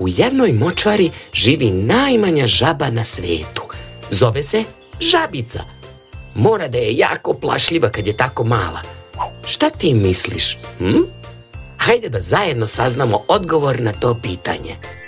jednoj močvari živi najmanja žaba na svijetu. Zove se žabica. Mora da je jako plašljiva kad je tako mala. Šta ti misliš? Hajde da zajedno saznamo odgovor na to pitanje.